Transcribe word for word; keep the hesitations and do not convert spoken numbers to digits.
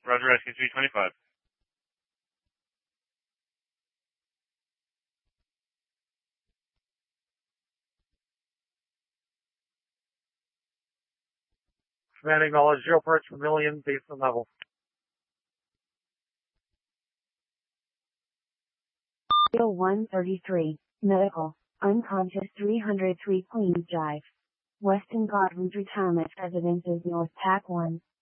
Roger, rescue three twenty-five. Commanding knowledge, zero approach Vermilion, basement level. one thirty-three, medical, unconscious three oh three Queens Drive. Weston Gardens Retirement Residences North Pack one.